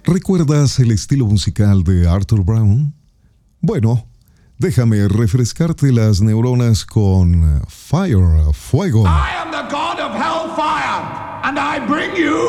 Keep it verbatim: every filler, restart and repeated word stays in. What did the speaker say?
¿Recuerdas el estilo musical de Arthur Brown? Bueno, déjame refrescarte las neuronas con Fire, Fuego. I am the god of hellfire, and I bring you